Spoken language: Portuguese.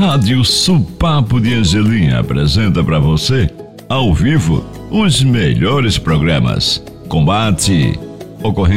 Rádio Supapo de Angelim apresenta para você, ao vivo, os melhores programas. Combate, ocorrência